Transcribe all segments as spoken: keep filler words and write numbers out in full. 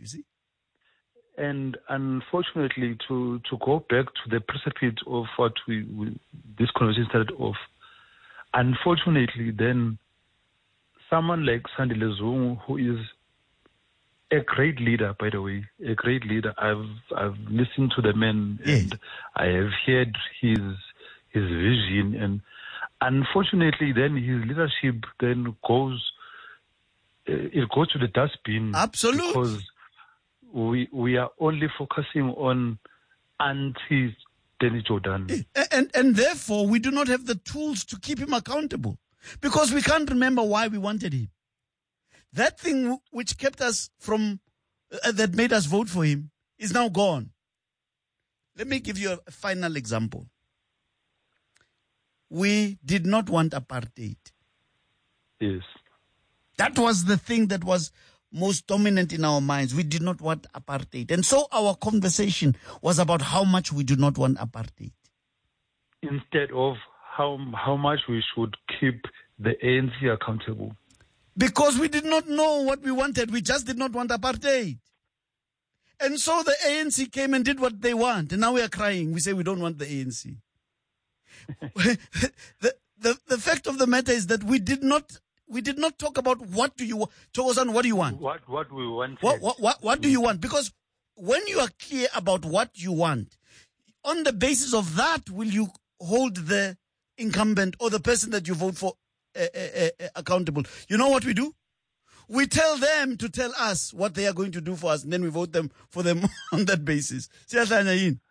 see? And unfortunately, to, to go back to the precipice of what we, we this conversation started off, unfortunately, then someone like Sandile Zungu, who is a great leader, by the way, a great leader. I've I've listened to the man, Yes. and I have heard his his vision, and unfortunately, then his leadership then goes uh, it goes to the dustbin. Absolutely. Because we we are only focusing on anti Danny Jordan. And, and and therefore we do not have the tools to keep him accountable, because we can't remember why we wanted him. That thing w- which kept us from, uh, that made us vote for him is now gone. Let me give you a, a final example. We did not want apartheid. Yes. That was the thing that was most dominant in our minds. We did not want apartheid. And so our conversation was about how much we do not want apartheid. Instead of how how much we should keep the A N C accountable. Because we did not know what we wanted. We just did not want apartheid. And so the A N C came and did what they want. And now we are crying. We say we don't want the A N C. the, the, the fact of the matter is that we did not we did not talk about what do you want. Thokozani, what do you want? What what we want. What, what, what, what do you want? Because when you are clear about what you want, on the basis of that, will you hold the incumbent or the person that you vote for uh, uh, uh, accountable? You know what we do? We tell them to tell us what they are going to do for us, and then we vote them for them on that basis. Siyahlanya yini?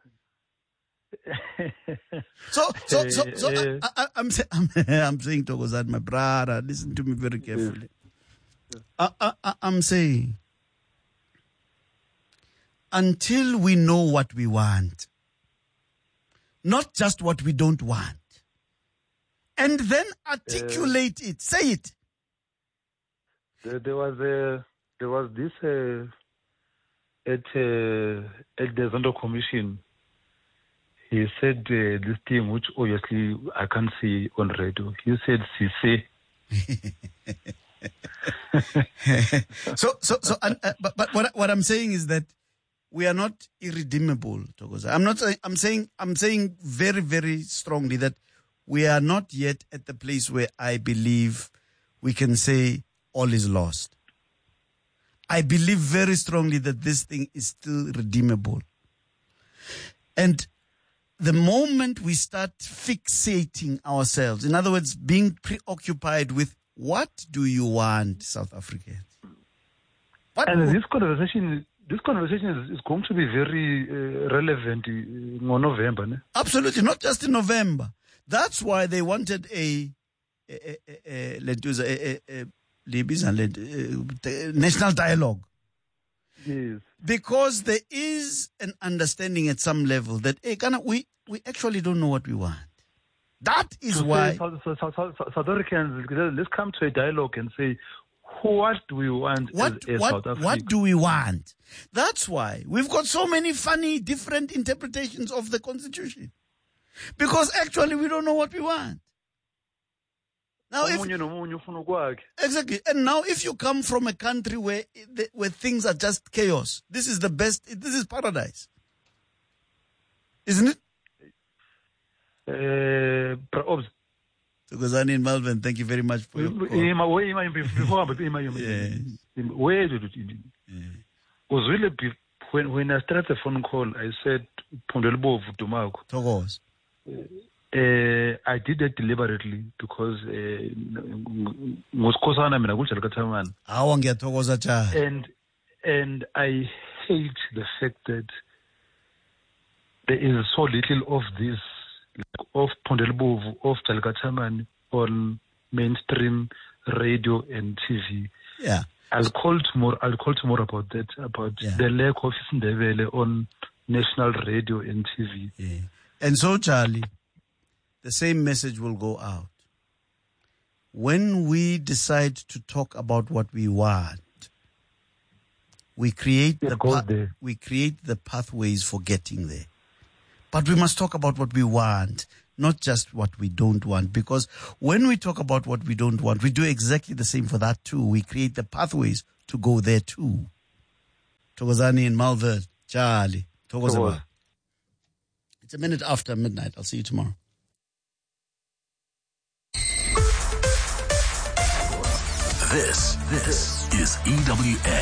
So, so, so, so I, I, I'm, say, I'm, I'm saying, Thokozani, my brother, listen to me very carefully. I, I, I, I'm saying, until we know what we want, not just what we don't want, and then articulate uh, it, say it. There, there was a, there was this uh, at uh, at the Zondo Commission. He said uh, this thing, which obviously I can't see on radio. He said, "Sise." so, so, so, uh, uh, but, but what, what I'm saying is that we are not irredeemable, Thokozani. I'm not. I'm saying. I'm saying very, very strongly that we are not yet at the place where I believe we can say all is lost. I believe very strongly that this thing is still redeemable, and the moment we start fixating ourselves, in other words, being preoccupied with what do you want, South Africans? What and w- this conversation, this conversation is, is going to be very uh, relevant in November. Ne? Absolutely, not just in November. That's why they wanted a, a, a, a, a, a, a, a national dialogue. Yes. Because there is an understanding at some level that hey, Ghana, we, we actually don't know what we want. That is so why... South, South, South, South Africans, let's come to a dialogue and say, what do we want what, as, as what, South Africa? What do we want? That's why we've got so many funny, different interpretations of the Constitution. Because actually we don't know what we want. Now, if, exactly. And now if you come from a country where where things are just chaos, this is the best, this is paradise. Isn't it? Uh, Thokozani in Melbourne, thank you very much for your call. Yes. When, when I started the phone call, I said, Thokoz. Uh, I did that deliberately because ngosikhosana mina kuJalikathamani. Hawa ngiyathokoza cha. And and I hate the fact that there is so little of this, like, of Pondelbovu, of Jalikathamani on mainstream radio and T V. Yeah. I'll call tomorrow. I'll call tomorrow about that, about yeah. the lack of Isindebele on national radio and T V. Yeah. And so, Charlie, the same message will go out. When we decide to talk about what we want, we create the pa- we create the pathways for getting there. But we must talk about what we want, not just what we don't want. Because when we talk about what we don't want, we do exactly the same for that too. We create the pathways to go there too. Thokozani in Malvern. Charlie. Thokoza. Thokozani. It's a minute after midnight. I'll see you tomorrow. This, this is E W N.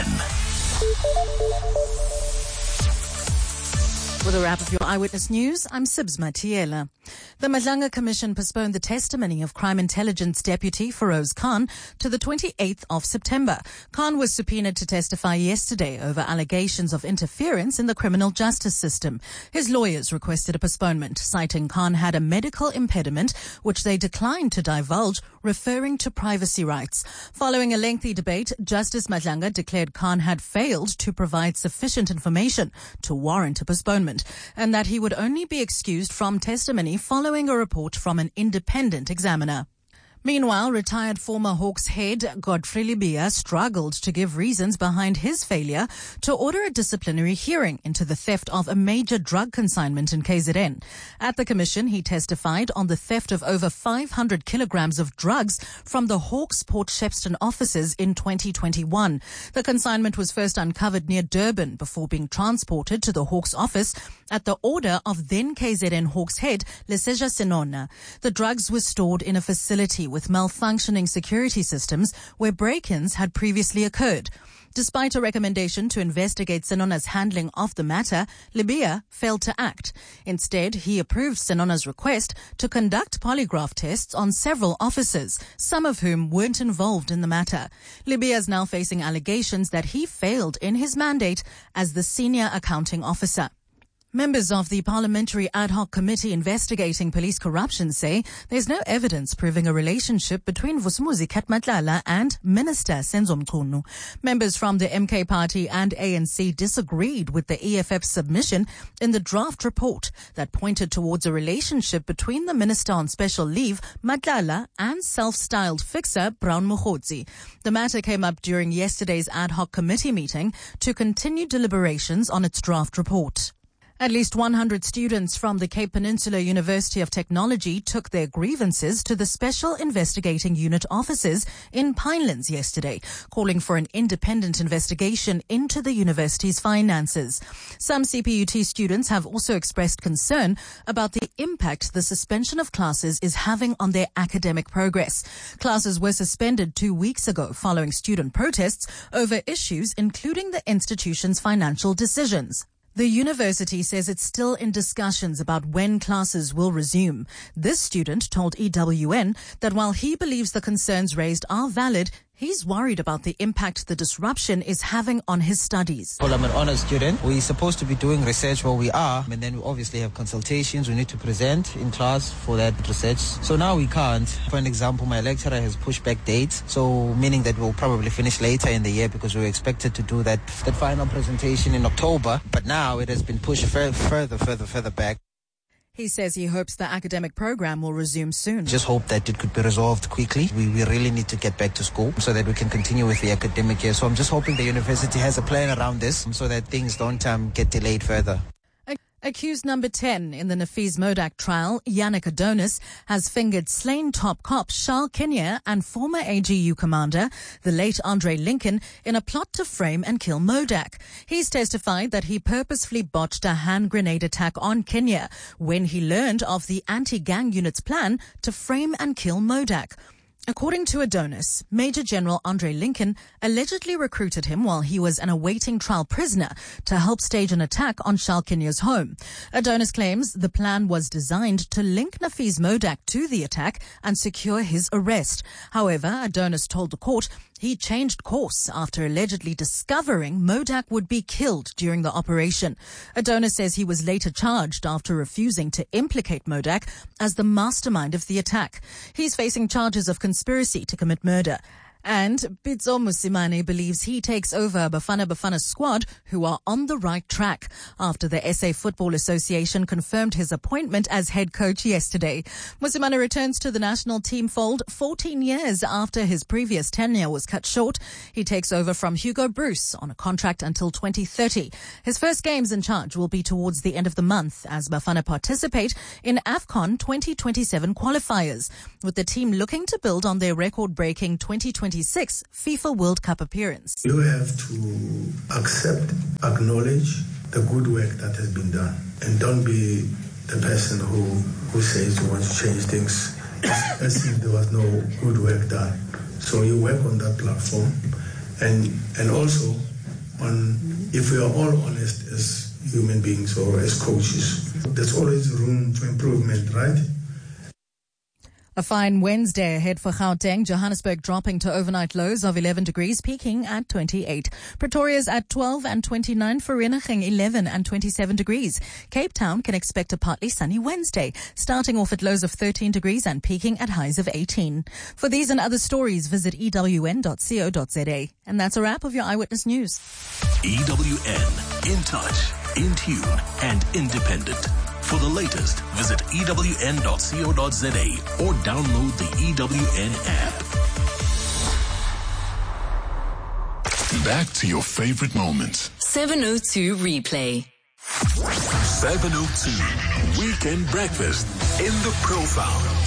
With a wrap of your Eyewitness News, I'm Sibs Matiela. The Madlanga Commission postponed the testimony of Crime Intelligence Deputy Feroz Khan to the twenty-eighth of September. Khan was subpoenaed to testify yesterday over allegations of interference in the criminal justice system. His lawyers requested a postponement, citing Khan had a medical impediment, which they declined to divulge, referring to privacy rights. Following a lengthy debate, Justice Madlanga declared Khan had failed to provide sufficient information to warrant a postponement, and that he would only be excused from testimony following a report from an independent examiner. Meanwhile, retired former Hawks head Godfrey Libia struggled to give reasons behind his failure to order a disciplinary hearing into the theft of a major drug consignment in K Z N. At the commission, he testified on the theft of over five hundred kilograms of drugs from the Hawks Port Shepstone offices in twenty twenty-one. The consignment was first uncovered near Durban before being transported to the Hawks office at the order of then K Z N Hawks head Leseja Senona. The drugs were stored in a facility with malfunctioning security systems where break-ins had previously occurred. Despite a recommendation to investigate Senona's handling of the matter, Libia failed to act. Instead, he approved Senona's request to conduct polygraph tests on several officers, some of whom weren't involved in the matter. Libia is now facing allegations that he failed in his mandate as the senior accounting officer. Members of the Parliamentary Ad Hoc Committee investigating police corruption say there's no evidence proving a relationship between Vusumuzi Katmatlala and Minister Senzo Mchunu. Members from the M K Party and A N C disagreed with the E F F's submission in the draft report that pointed towards a relationship between the Minister on Special Leave, Matlala, and self-styled fixer, Brown Mokgotsi. The matter came up during yesterday's Ad Hoc Committee meeting to continue deliberations on its draft report. At least one hundred students from the Cape Peninsula University of Technology took their grievances to the Special Investigating Unit offices in Pinelands yesterday, calling for an independent investigation into the university's finances. Some C P U T students have also expressed concern about the impact the suspension of classes is having on their academic progress. Classes were suspended two weeks ago following student protests over issues including the institution's financial decisions. The university says it's still in discussions about when classes will resume. This student told E W N that while he believes the concerns raised are valid, he's worried about the impact the disruption is having on his studies. Well, I'm an honors student. We're supposed to be doing research where we are, and then we obviously have consultations we need to present in class for that research. So now we can't. For an example, my lecturer has pushed back dates, so meaning that we'll probably finish later in the year because we were expected to do that, that final presentation in October, but now it has been pushed further, further, further, further back. He says he hopes the academic program will resume soon. Just hope that it could be resolved quickly. We, we really need to get back to school so that we can continue with the academic year. So I'm just hoping the university has a plan around this so that things don't um, get delayed further. Accused number ten in the Nafiz Modak trial, Yannick Adonis, has fingered slain top cop Charles Kenya and former A G U commander, the late Andre Lincoln, in a plot to frame and kill Modak. He's testified that he purposefully botched a hand grenade attack on Kenya when he learned of the anti-gang unit's plan to frame and kill Modak. According to Adonis, Major General Andre Lincoln allegedly recruited him while he was an awaiting trial prisoner to help stage an attack on Charles Kenya's home. Adonis claims the plan was designed to link Nafiz Modak to the attack and secure his arrest. However, Adonis told the court he changed course after allegedly discovering Modak would be killed during the operation. Adonis says he was later charged after refusing to implicate Modak as the mastermind of the attack. He's facing charges of conspiracy to commit murder. And Pitso Mosimane believes he takes over Bafana Bafana squad, who are on the right track, after the S A Football Association confirmed his appointment as head coach yesterday. Mosimane returns to the national team fold fourteen years after his previous tenure was cut short. He takes over from Hugo Bruce on a contract until twenty thirty. His first games in charge will be towards the end of the month as Bafana participate in AFCON twenty twenty-seven qualifiers, with the team looking to build on their record-breaking twenty twenty twenty-six FIFA World Cup appearance. You have to accept, acknowledge the good work that has been done, and don't be the person who, who says you want to change things as, as if there was no good work done. So you work on that platform, and and also on, if we are all honest as human beings or as coaches, there's always room for improvement, right? A fine Wednesday ahead for Gauteng. Johannesburg dropping to overnight lows of eleven degrees, peaking at twenty-eight. Pretoria's at twelve and twenty-nine. Vereeniging eleven and twenty-seven degrees. Cape Town can expect a partly sunny Wednesday, starting off at lows of thirteen degrees and peaking at highs of eighteen. For these and other stories, visit E W N dot co dot Z A. And that's a wrap of your Eyewitness News. E W N, in touch, in tune, and independent. For the latest, visit E W N dot co dot Z A or download the E W N app. Back to your favorite moments. seven oh two replay. seven oh two Weekend Breakfast in the Profile.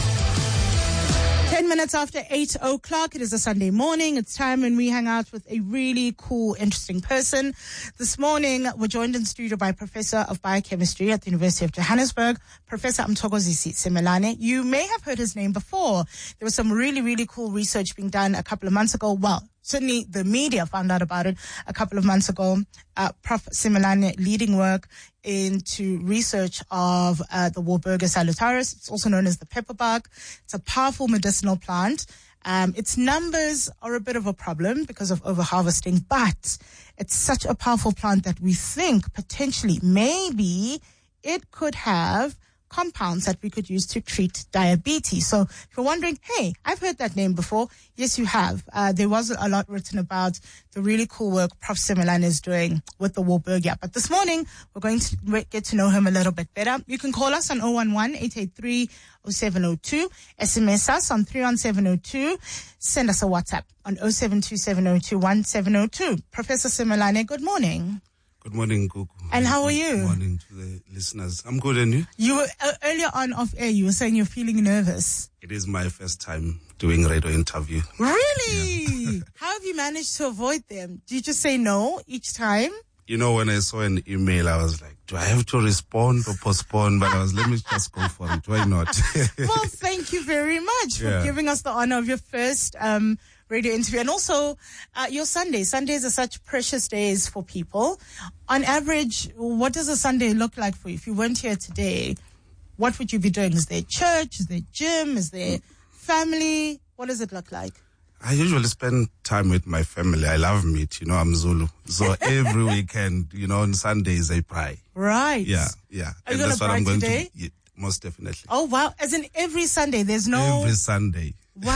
Ten minutes after eight o'clock, it is a Sunday morning. It's time when we hang out with a really cool, interesting person. This morning, we're joined in studio by Professor of Biochemistry at the University of Johannesburg, Professor Mthokozisi Simelane. You may have heard his name before. There was some really, really cool research being done a couple of months ago. Well, certainly the media found out about it a couple of months ago. Uh, Professor Simelane leading work into research of uh, the Warburgia salutaris. It's also known as the pepperbug. It's a powerful medicinal plant. Um, its numbers are a bit of a problem because of overharvesting, but it's such a powerful plant that we think potentially maybe it could have compounds that we could use to treat diabetes. So if you're wondering, hey, I've heard that name before. Yes, you have. Uh, there was a lot written about the really cool work Professor Simelane is doing with the Warburgia. But this morning, we're going to get to know him a little bit better. You can call us on zero one one, eight eight three, zero seven zero two, S M S us on three one seven zero two, send us a WhatsApp on zero seven two seven zero two one seven zero two. Professor Simelane, good morning. Good morning, Gugu. And how are you? Good morning to the listeners. I'm good, and you? You were uh, earlier on off air. You were saying you're feeling nervous. It is my first time doing a radio interview. Really? Yeah. How have you managed to avoid them? Do you just say no each time? You know, when I saw an email, I was like, do I have to respond or postpone? But I was, let me just go for it. Why not? Well, thank you very much for Yeah. giving us the honor of your first um radio interview. And also, uh, your Sundays. Sundays are such precious days for people. On average, what does a Sunday look like for you? If you weren't here today, what would you be doing? Is there church? Is there gym? Is there family? What does it look like? I usually spend time with my family. I love meat. You know, I'm Zulu. So every weekend, you know, on Sundays, I pray. Right. Yeah, yeah. Are you gonna pray today? to yeah, most definitely. Oh, wow. As in every Sunday, there's no... Every Sunday.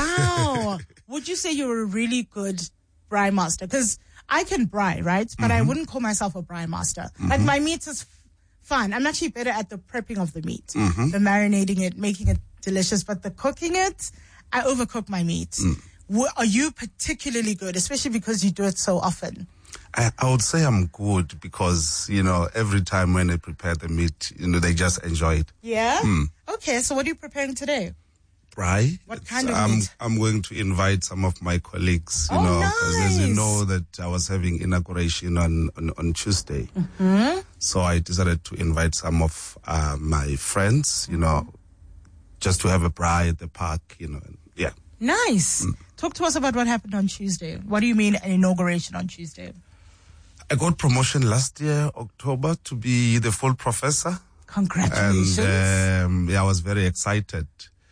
Wow. Would you say you're a really good braai master? Because I can braai, right? But mm-hmm. I wouldn't call myself a braai master. Mm-hmm. Like, my meat is f- fun. I'm actually better at the prepping of the meat, mm-hmm. the marinating it, making it delicious. But the cooking it, I overcook my meat. Mm. W- are you particularly good, especially because you do it so often? I, I would say I'm good because, you know, every time when I prepare the meat, you know, they just enjoy it. Yeah? Mm. Okay, so what are you preparing today? Braai. What kind of I'm, meat? I'm going to invite some of my colleagues, you oh, know, nice. because as you know that I was having inauguration on, on, on Tuesday. Mm-hmm. So I decided to invite some of uh, my friends, you know, just to have a braai at the park, you know, and, yeah. Nice. Mm. Talk to us about what happened on Tuesday. What do you mean an inauguration on Tuesday? I got promotion last year, October, to be the full professor. Congratulations. And um, yeah, I was very excited.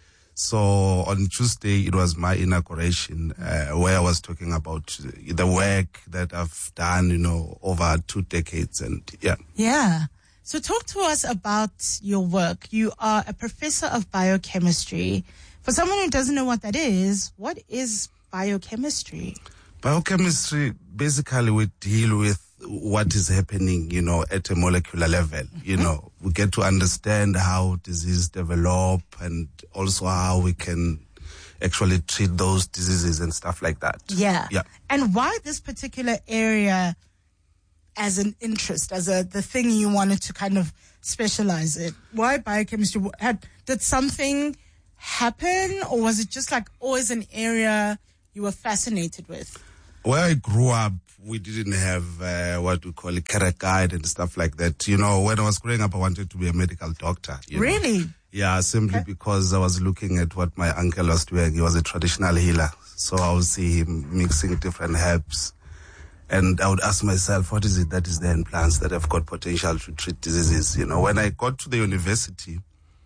So on Tuesday, it was my inauguration, uh, where I was talking about the work that I've done, you know, over two decades. And yeah. Yeah. So talk to us about your work. You are a professor of biochemistry. For someone who doesn't know what that is, what is biochemistry? Biochemistry, basically we deal with what is happening, you know, at a molecular level. You mm-hmm. know, we get to understand how diseases develop and also how we can actually treat those diseases and stuff like that. Yeah. Yeah. And why this particular area as an interest, as a the thing you wanted to kind of specialize in? Why biochemistry? Had, did something happen, or was it just like always an area you were fascinated with? Where I grew up, we didn't have uh, what we call a career guide and stuff like that. You know, when I was growing up, I wanted to be a medical doctor. You Really? know? Yeah, simply okay. because I was looking at what my uncle was doing. He was a traditional healer. So I would see him mixing different herbs. And I would ask myself, what is it that is there in plants that have got potential to treat diseases? You know, when I got to the university,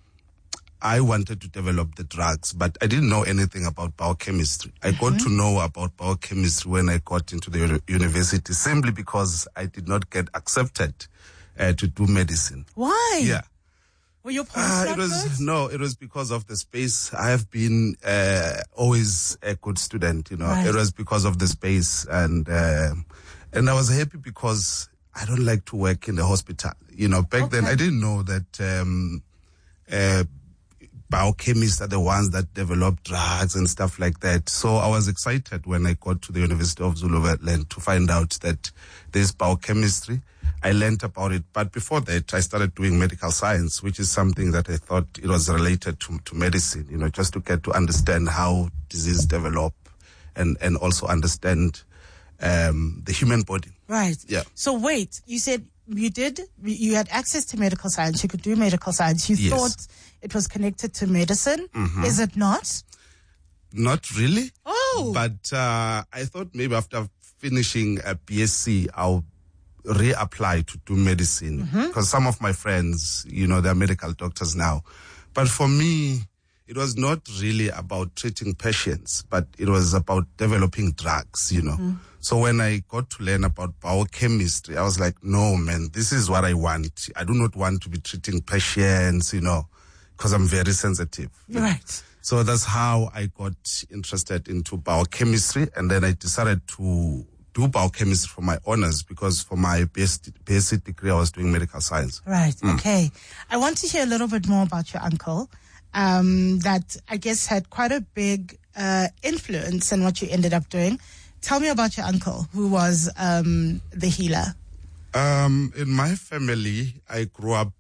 I wanted to develop the drugs, but I didn't know anything about biochemistry. I mm-hmm. got to know about biochemistry when I got into the university, simply because I did not get accepted uh, to do medicine. Why? Yeah. Were your parents uh, it was No, it was because of the space. I have been uh, always a good student, you know. Right. It was because of the space, and uh, and I was happy because I don't like to work in the hospital. You know, back okay. then I didn't know that um, uh, biochemists are the ones that develop drugs and stuff like that. So I was excited when I got to the University of Zululand to find out that there's biochemistry. I learned about it. But before that, I started doing medical science, which is something that I thought it was related to, to medicine, you know, just to get to understand how disease develop and, and also understand um, the human body. Right. Yeah. So wait, you said you did, you had access to medical science. You could do medical science. You yes. thought it was connected to medicine. Mm-hmm. Is it not? Not really. Oh. But uh, I thought maybe after finishing a B S c, I'll reapply to do medicine, because mm-hmm. some of my friends, you know, they're medical doctors now. But for me, it was not really about treating patients, but it was about developing drugs, you know. Mm-hmm. So when I got to learn about biochemistry, I was like, no, man, this is what I want. I do not want to be treating patients, you know, because I'm very sensitive. Right. So that's how I got interested into biochemistry, and then I decided to do biochemistry for my honors, because for my B S c degree, I was doing medical science. Right. Mm. Okay. I want to hear a little bit more about your uncle, um, that I guess had quite a big uh, influence in what you ended up doing. Tell me about your uncle, who was um, the healer. Um, in my family, I grew up,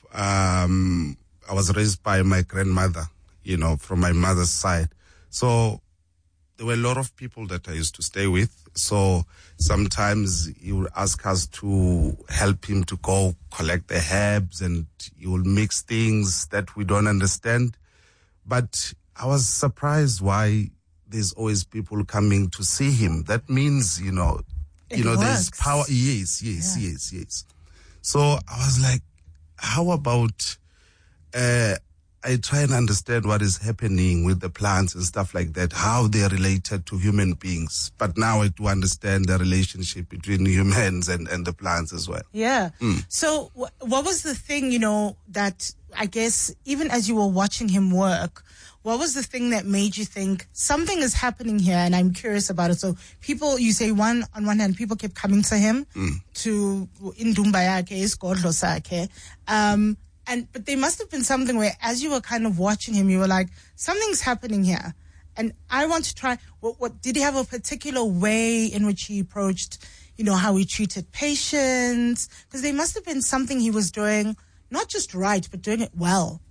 um, I was raised by my grandmother, you know, from my mother's side. So there were a lot of people that I used to stay with. So sometimes he would ask us to help him to go collect the herbs, and he will mix things that we don't understand. But I was surprised why there's always people coming to see him. That means, you know, it you know, works. there's power. Yes, yes, yeah. yes, yes. So I was like, how about uh, I try and understand what is happening with the plants and stuff like that, how they're related to human beings. But now I do understand the relationship between humans and, and the plants as well. Yeah. Mm. So w- what was the thing, you know, that I guess even as you were watching him work, what was the thing that made you think something is happening here, and I'm curious about it? So people, you say one, on one hand, people kept coming to him mm. to indumba yakhe, isigodlo sakhe. Um, And, but there must have been something where, as you were kind of watching him, you were like, something's happening here. And I want to try, what, what did he have a particular way in which he approached, you know, how he treated patients? Because there must have been something he was doing, not just right, but doing it well.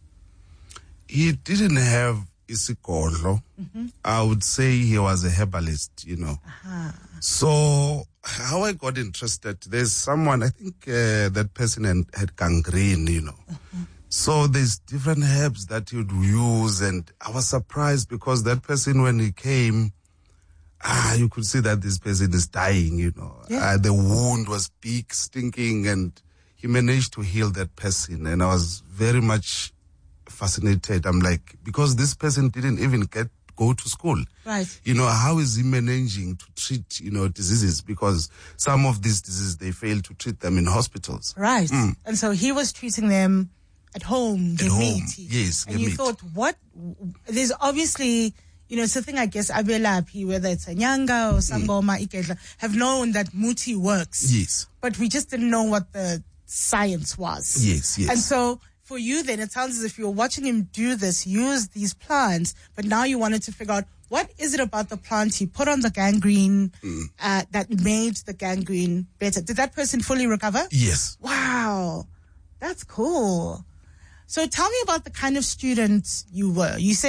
He didn't have isigodlo. Mm-hmm. I would say he was a herbalist, you know. Uh-huh. So how I got interested, there's someone, I think uh, that person had, had gangrene, you know. Mm-hmm. So there's different herbs that you'd use, and I was surprised because that person, when he came, ah, you could see that this person is dying, you know. Yeah. Uh, the wound was big, stinking, and he managed to heal that person. And I was very much fascinated. I'm like, because this person didn't even get go to school. Right. You know, how is he managing to treat, you know, diseases? Because some of these diseases, they fail to treat them in hospitals. Right. Mm. And so he was treating them at home, At home, meat. yes. And you meat. thought, what? There's obviously, you know, it's the thing, I guess, Abelapi, whether it's a Nyanga or Sangoma, mm. Iketla, have known that Muti works. Yes. But we just didn't know what the science was. Yes, yes. And so for you then, it sounds as if you were watching him do this, use these plants, but now you wanted to figure out, what is it about the plant he put on the gangrene mm. uh, that made the gangrene better? Did that person fully recover? Yes. Wow. That's cool. So tell me about the kind of student you were. You said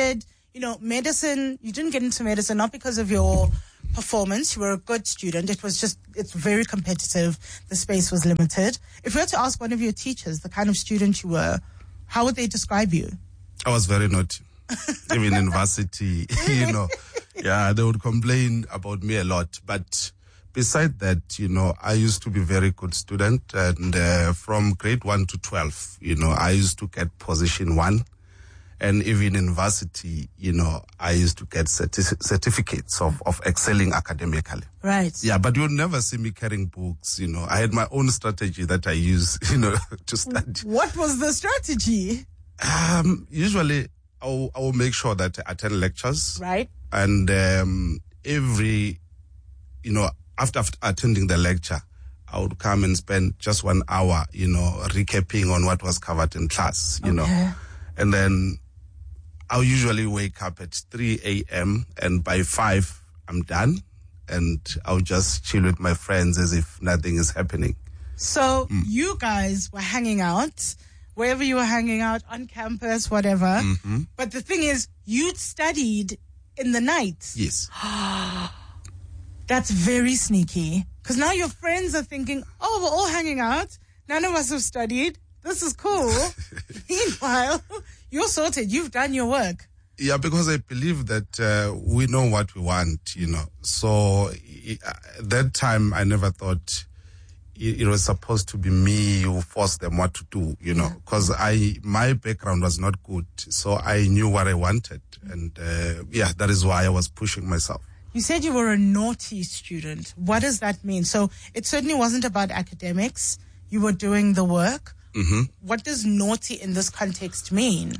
you know, medicine, you didn't get into medicine not because of your performance. You were a good student. It was just, it's very competitive. The space was limited. If you were to ask one of your teachers the kind of student you were, how would they describe you? I was very naughty. Even in varsity, you know, yeah, they would complain about me a lot. But beside that, you know, I used to be a very good student. And uh, from grade one to twelve, you know, I used to get position one. And even in varsity, you know, I used to get certi- certificates of, of excelling academically. Right. Yeah, but you'll never see me carrying books, you know. I had my own strategy that I use, you know, to study. What was the strategy? Um, usually, I will, I will make sure that I attend lectures. Right. And um, every, you know, after, after attending the lecture, I would come and spend just one hour, you know, recapping on what was covered in class, you Okay. know. And then I'll usually wake up at three a.m. and by five, I'm done. And I'll just chill with my friends as if nothing is happening. So mm. you guys were hanging out, wherever you were hanging out, on campus, whatever. Mm-hmm. But the thing is, you'd studied in the night. Yes. That's very sneaky. Because now your friends are thinking, oh, we're all hanging out. None of us have studied. This is cool. Meanwhile, you're sorted. You've done your work. Yeah, because I believe that uh, we know what we want, you know. So uh, that time I never thought it, it was supposed to be me who forced them what to do, you know. Because I my background was not good, so I knew what I wanted. And uh, yeah, that is why I was pushing myself. You said you were a naughty student. What does that mean? So it certainly wasn't about academics. You were doing the work. Mm-hmm. What does naughty in this context mean?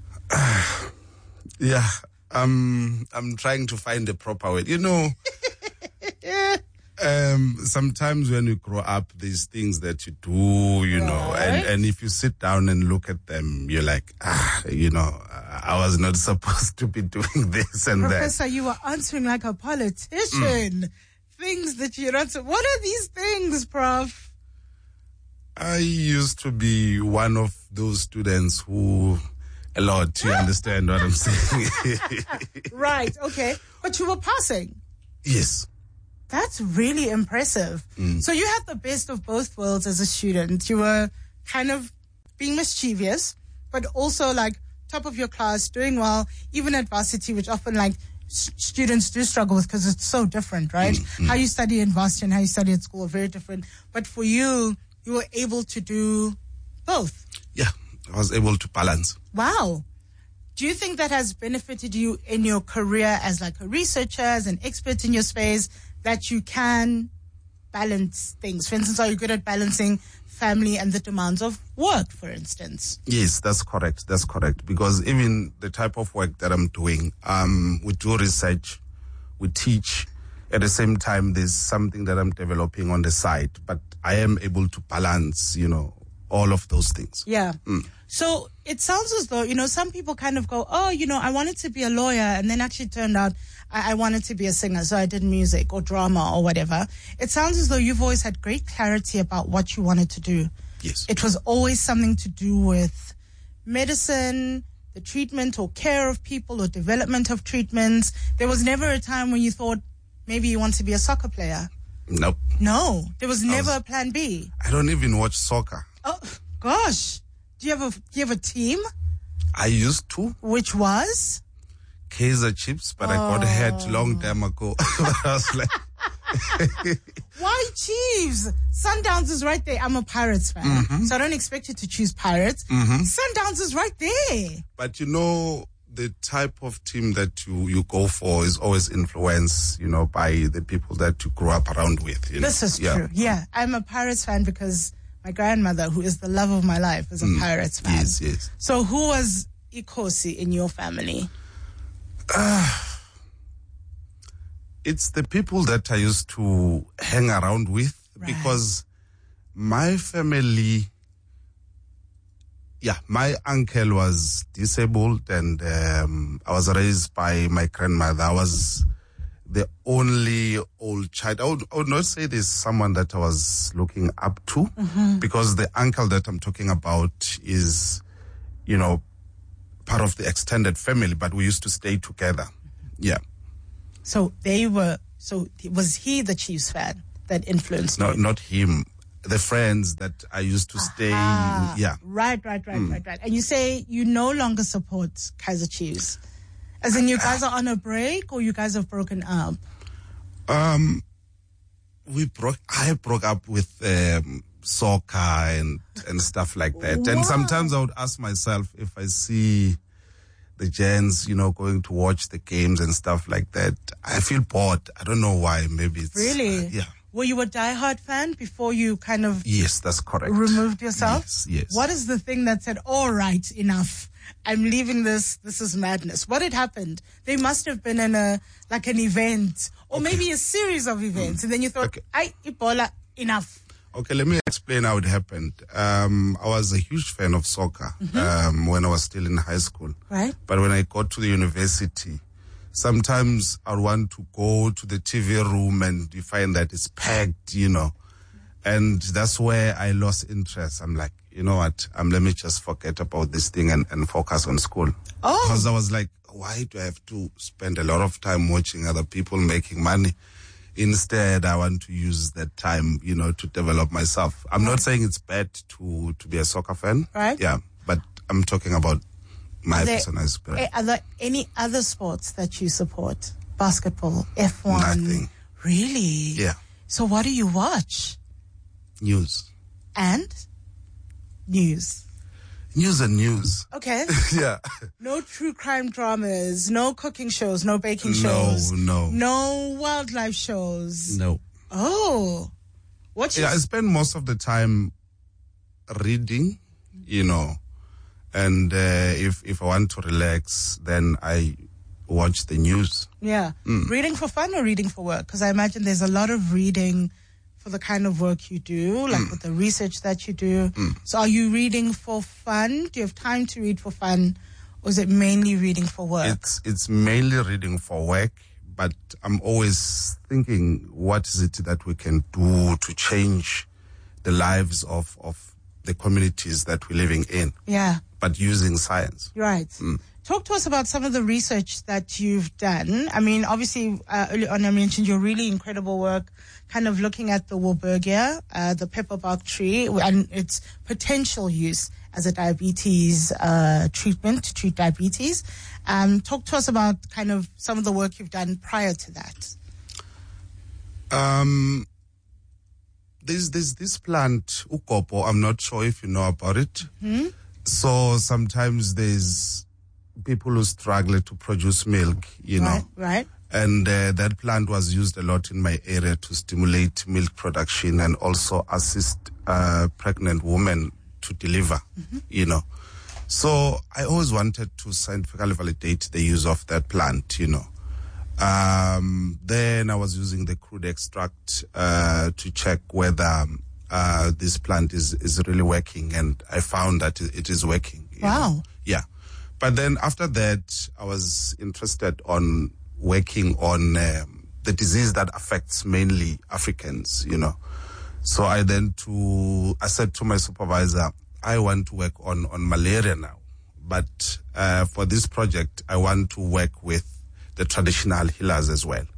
Yeah, um, I'm trying to find the proper word. You know, um, sometimes when you grow up, there's things that you do, you know, and, and if you sit down and look at them, you're like, ah, you know, I was not supposed to be doing this and that. Professor, you were answering like a politician. Mm. Things that you're not... What are these things, Prof? I used to be one of those students who... A lot, you understand what I'm saying? Right, okay. But you were passing. Yes. That's really impressive. Mm. So you had the best of both worlds as a student. You were kind of being mischievous, but also like top of your class, doing well, even at varsity, which often like s- students do struggle with because it's so different, right? Mm-hmm. How you study in varsity and how you study at school are very different. But for you, you were able to do both. Yeah, I was able to balance. Wow. Do you think that has benefited you in your career as like a researcher, as an expert in your space, that you can balance things? For instance, are you good at balancing family and the demands of work, for instance? Yes, that's correct. That's correct. Because even the type of work that I'm doing, um, we do research, we teach. At the same time, there's something that I'm developing on the side, but I am able to balance, you know, all of those things. Yeah. Mm. So it sounds as though, you know, some people kind of go, oh, you know, I wanted to be a lawyer, and then actually turned out I, I wanted to be a singer, so I did music or drama or whatever. It sounds as though you've always had great clarity about what you wanted to do. Yes. It was always something to do with medicine, the treatment or care of people or development of treatments. There was never a time when you thought maybe you want to be a soccer player. Nope. No, there was never was, a plan B. I don't even watch soccer. Oh, gosh. Do you have a, do you have a team? I used to. Which was? Kaiser Chiefs, but oh. I got hurt long time ago. I was like... Why Chiefs? Sundowns is right there. I'm a Pirates fan, mm-hmm. so I don't expect you to choose Pirates. Mm-hmm. Sundowns is right there. But you know, the type of team that you, you go for is always influenced, you know, by the people that you grew up around with. You know? This is yeah. true. Yeah, I'm a Pirates fan because my grandmother, who is the love of my life, is a mm. Pirates fan. Yes, yes. So who was Ikosi in your family? Uh, it's the people that I used to hang around with, right. Because my family, yeah, my uncle was disabled, and um, I was raised by my grandmother. I was the only old child. I would, I would not say there's someone that I was looking up to, mm-hmm. because the uncle that I'm talking about is, you know, part of the extended family, but we used to stay together. Yeah. So they were, so was he the Chiefs fan that influenced No, you? not him. The friends that I used to stay, Ah, yeah. Right, right, right, Mm. right, right. And you say you no longer support Kaizer Chiefs. As in you guys are on a break or you guys have broken up? Um, we broke, I broke up with um, soccer and, and stuff like that. Wow. And sometimes I would ask myself if I see the gents, you know, going to watch the games and stuff like that, I feel bored. I don't know why. Maybe it's... Really? Uh, yeah. Were you a diehard fan before you kind of Yes, that's correct. removed yourself? Yes, yes. What is the thing that said, all right, enough. I'm leaving this. This is madness. What had happened? They must have been in a, like an event or Okay. maybe a series of events. And then you thought, Okay. I, Ebola, enough. Okay, let me explain how it happened. Um, I was a huge fan of soccer um, when I was still in high school. Right. But when I got to the university, sometimes I want to go to the T V room and you find that it's packed, you know. And that's where I lost interest. I'm like, you know what, um, let me just forget about this thing and, and focus on school. Oh. Because I was like, why do I have to spend a lot of time watching other people making money? Instead, I want to use that time, you know, to develop myself. I'm not saying it's bad to, to be a soccer fan. Right. Yeah. But I'm talking about my Are there, personal experience. eh, are there any other sports that you support? Basketball, F one? Nothing. Really? Yeah. So what do you watch? News. And? News. News and news. Okay. Yeah. No true crime dramas, no cooking shows, no baking No, shows. no. No wildlife shows. No. Oh. What you Yeah, I spend most of the time reading, you know, and uh, if if I want to relax, then I watch the news. Yeah. Mm. Reading for fun or reading for work? Because I imagine there's a lot of reading for the kind of work you do, like Mm. with the research that you do. Mm. So are you reading for fun? Do you have time to read for fun? Or is it mainly reading for work? It's it's mainly reading for work, but I'm always thinking, what is it that we can do to change the lives of, of the communities that we're living in, Yeah. but using science. Right. Mm. Talk to us about some of the research that you've done. I mean, obviously, uh, early on I mentioned your really incredible work kind of looking at the Warburgia, uh, the pepperbark tree, and its potential use as a diabetes uh, treatment to treat diabetes. Um, talk to us about kind of some of the work you've done prior to that. Um, there's, there's this plant, ukopo, I'm not sure if you know about it. Hmm? So sometimes there's people who struggle to produce milk, you Right, know. right. And uh, that plant was used a lot in my area to stimulate milk production and also assist uh, pregnant women to deliver, you know. So I always wanted to scientifically validate the use of that plant, you know. Um, then I was using the crude extract uh, to check whether uh, this plant is, is really working, and I found that it is working. you Wow. know. Yeah. But then after that, I was interested on working on um, the disease that affects mainly Africans, you know. So I then to I said to my supervisor, I want to work on, on malaria now. But uh, for this project, I want to work with the traditional healers as well.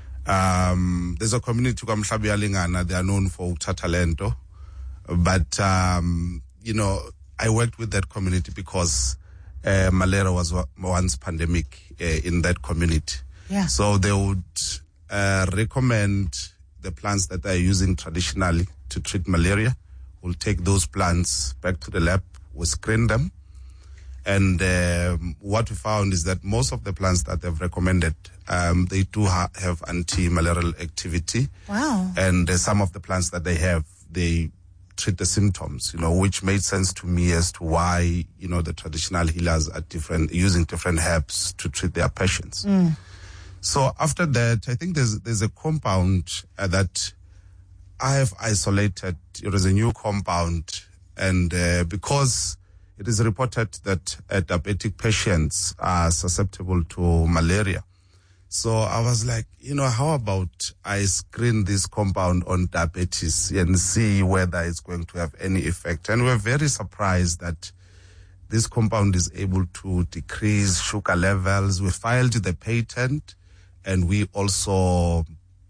Um, there's a community called Mhlabialingana. They are known for Tatalento. But, um, you know, I worked with that community because uh, malaria was once pandemic uh, in that community. Yeah. So they would uh, recommend the plants that they're using traditionally to treat malaria. We'll take those plants back to the lab, we'll screen them. And um, what we found is that most of the plants that they've recommended, um, they do ha- have anti-malarial activity. Wow. And uh, some of the plants that they have, they treat the symptoms, you know, which made sense to me as to why, you know, the traditional healers are different, using different herbs to treat their patients. Mm. So after that, I think there's there's a compound uh, that I have isolated. It is a new compound, and uh, because it is reported that uh, diabetic patients are susceptible to malaria. So I was like, you know, how about I screen this compound on diabetes and see whether it's going to have any effect? And we're very surprised that this compound is able to decrease sugar levels. We filed the patent, and we also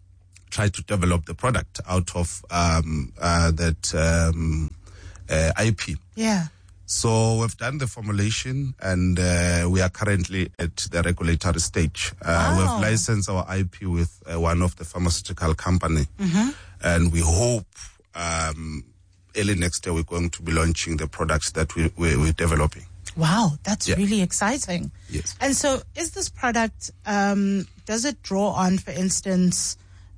try to develop the product out of um, uh, that um, uh, I P. Yeah. So we've done the formulation, and uh, we are currently at the regulatory stage. Uh, Wow. We've licensed our I P with uh, one of the pharmaceutical company, Mm-hmm. and we hope um, early next year we're going to be launching the products that we, we, we're developing. Wow, that's Yeah. really exciting. Yes. And so is this product, um, does it draw on, for instance,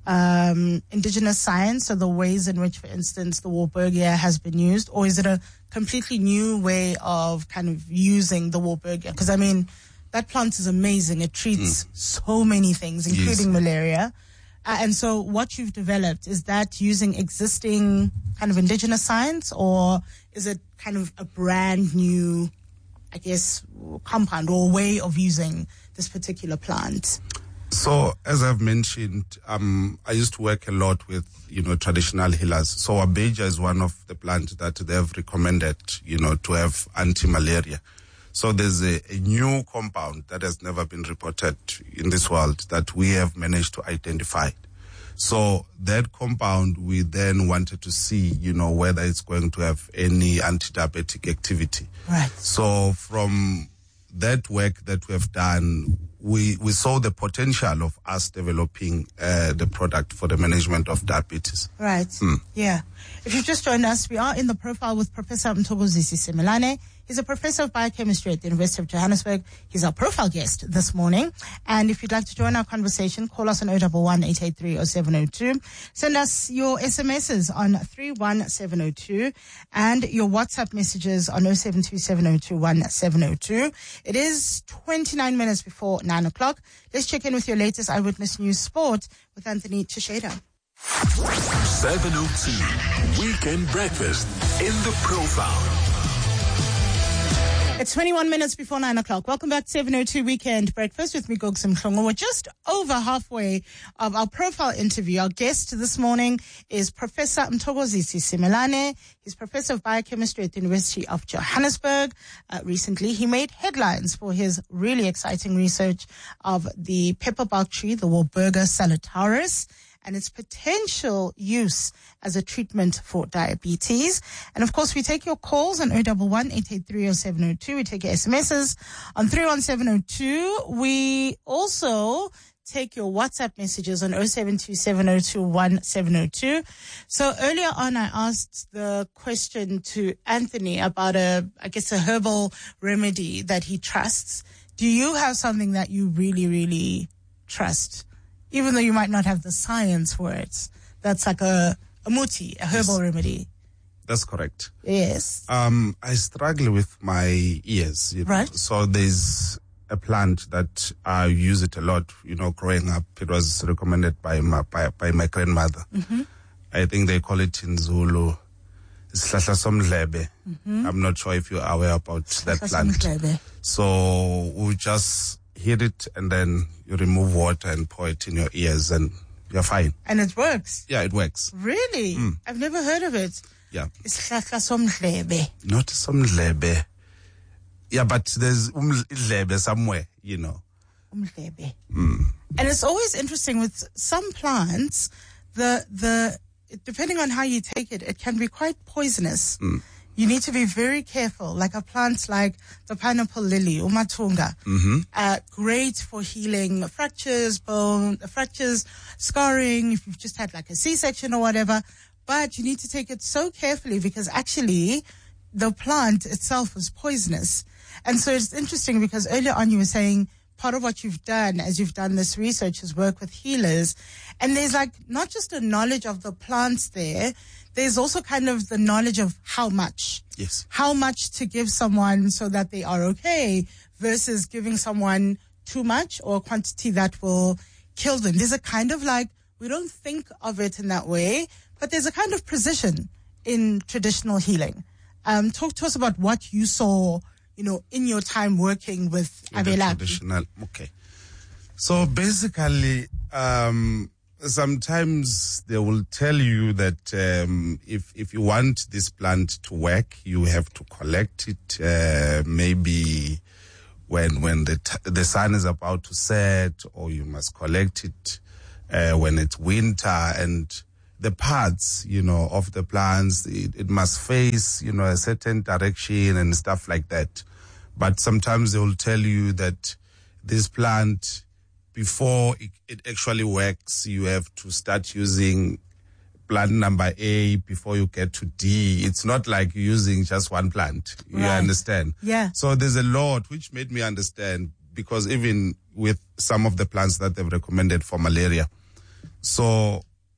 um, indigenous science, or the ways in which, for instance, the Warburgia has been used, or is it a completely new way of kind of using the Warburgia? Because, I mean, that plant is amazing. It treats so many things, including Yes. malaria. Uh, and so what you've developed, is that using existing kind of indigenous science, or is it kind of a brand new, I guess, compound or way of using this particular plant? So, as I've mentioned, um, I used to work a lot with, you know, traditional healers. So, Abeja is one of the plants that they've recommended, you know, to have anti-malaria. So, there's a, a new compound that has never been reported in this world that we have managed to identify. So, that compound, we then wanted to see, you know, whether it's going to have any anti-diabetic activity. Right. So, from that work that we have done, we, we saw the potential of us developing uh, the product for the management of diabetes. Right. Mm. Yeah. If you've just joined us, we are in the profile with Professor Mthokozisi Simelane. He's a professor of biochemistry at the University of Johannesburg. He's our profile guest this morning. And if you'd like to join our conversation, call us on zero one one, eight eight three, zero seven zero two. Send us your S M Ses on three one seven zero two and your WhatsApp messages on zero seven two seven zero two one seven zero two. It is twenty-nine minutes before nine o'clock. Let's check in with your latest Eyewitness News Sport with Anthony Tsheda. seven oh two Weekend Breakfast in the Profile. It's twenty-one minutes before nine o'clock. Welcome back to seven oh two Weekend Breakfast with me, Gogs Mhlongo. We're just over halfway of our profile interview. Our guest this morning is Professor Mthokozisi Simelane. He's Professor of Biochemistry at the University of Johannesburg. Uh, recently, he made headlines for his really exciting research of the pepperbark tree, the Warburgia salutaris, and its potential use as a treatment for diabetes. And of course, we take your calls on zero one one, eight eight three, zero seven zero two. We take your S M Ses on three one seven zero two. We also take your WhatsApp messages on zero seven two seven zero two one seven zero two. So earlier on, I asked the question to Anthony about a, I guess, a herbal remedy that he trusts. Do you have something that you really, really trust? Even though you might not have the science for it, that's like a, a muti, a herbal Yes. remedy. That's correct. Yes. Um, I struggle with my ears. You know? Right. So there's a plant that I use it a lot. You know, growing up, it was recommended by my by, by my grandmother. Mm-hmm. I think they call it in Zulu. Isihlahla somdlebe. Mm-hmm. I'm not sure if you're aware about that plant. Somdlebe. So we just hit it, and then you remove water and pour it in your ears, and you're fine. And it works. Yeah, it works. Really? Mm. I've never heard of it. Yeah. Isihlahla somdlebe. Not somdlebe. Yeah, but there's umdlebe somewhere, you know. Umdlebe. Mm. And it's always interesting with some plants, the the depending on how you take it, it can be quite poisonous. Mm. You need to be very careful. Like a plant like the pineapple lily, umatunga, Mm-hmm. uh, great for healing fractures, bone fractures, scarring. If you've just had like a C-section or whatever, but you need to take it so carefully because actually the plant itself is poisonous. And so it's interesting because earlier on you were saying part of what you've done as you've done this research is work with healers. And there's like not just a knowledge of the plants there, there's also kind of the knowledge of how much. Yes. How much to give someone so that they are okay versus giving someone too much or a quantity that will kill them. There's a kind of like, we don't think of it in that way, but there's a kind of precision in traditional healing. Um, talk to us about what you saw, you know, in your time working with With the Abelard. traditional. Okay. So basically, um, sometimes they will tell you that um, if if you want this plant to work, you have to collect it uh, maybe when when the t- the sun is about to set, or you must collect it uh, when it's winter. And the parts, you know, of the plants, it, it must face, you know, a certain direction and stuff like that. But sometimes they will tell you that this plant, before it, it actually works, you have to start using plant number A before you get to D. It's not like you're using just one plant. You Right. understand? Yeah. So there's a lot which made me understand, because even with some of the plants that they've recommended for malaria, so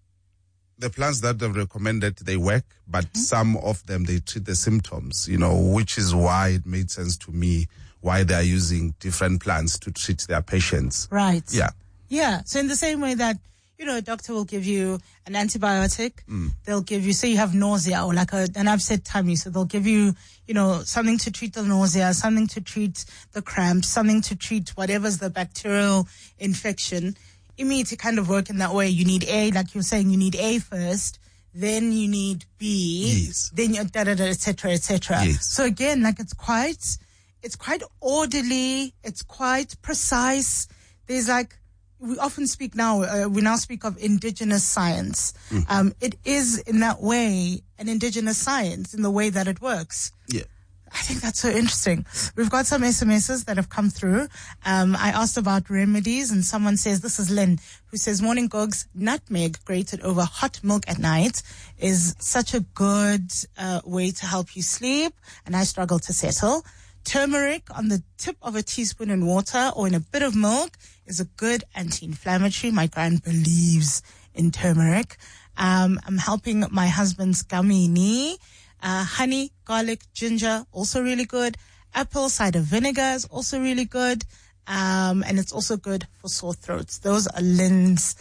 the plants that they've recommended, they work, but mm-hmm. some of them, they treat the symptoms, you know, which is why it made sense to me why they are using different plants to treat their patients. Right. Yeah. Yeah. So in the same way that, you know, a doctor will give you an antibiotic, Mm. they'll give you, say you have nausea or like a, an upset tummy, so they'll give you, you know, something to treat the nausea, something to treat the cramps, something to treat whatever's the bacterial infection. Immediately kind of work in that way. You need A, like you're saying, you need A first, then you need B, Yes. then you da da da, et cetera, et cetera. Yes. So again, like it's quite, it's quite orderly, it's quite precise. There's like, we often speak now, uh, we now speak of indigenous science. Mm. Um, it is in that way an indigenous science in the way that it works. Yeah. I think that's so interesting. We've got some S M Ses that have come through. Um, I asked about remedies, and someone says, this is Lynn, who says, morning Gogs, nutmeg grated over hot milk at night is such a good uh, way to help you sleep, and I struggle to settle. Turmeric on the tip of a teaspoon in water or in a bit of milk is a good anti-inflammatory. My gran believes in turmeric. Um, I'm helping my husband's gummy knee. Uh, honey, garlic, ginger, also really good. Apple cider vinegar is also really good. Um, and it's also good for sore throats. Those are Lynn's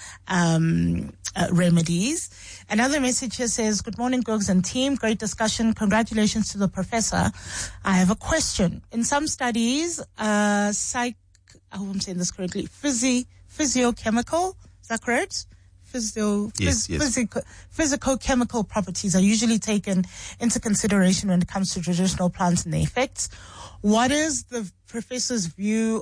um, uh, remedies. Another message here says, good morning, Gogs and team. Great discussion. Congratulations to the professor. I have a question. In some studies, uh, psych, I hope I'm saying this correctly, physi, physiochemical, is that correct? Physio, Yes, phys, yes. Physical, physical-chemical properties are usually taken into consideration when it comes to traditional plants and their effects. What is the professor's view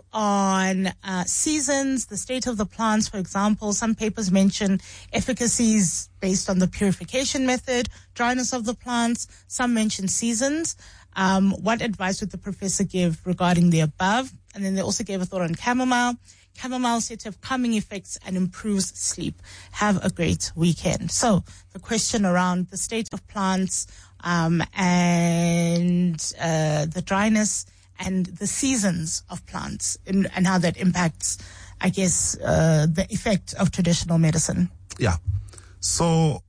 on uh, seasons, the state of the plants, for example? Some papers mention efficacies based on the purification method, dryness of the plants. Some mention seasons. Um, what advice would the professor give regarding the above? And then they also gave a thought on chamomile. Chamomile said to have calming effects and improves sleep. Have a great weekend. So the question around the state of plants um, and uh, the dryness and the seasons of plants and, and how that impacts, I guess, uh, the effect of traditional medicine. Yeah. So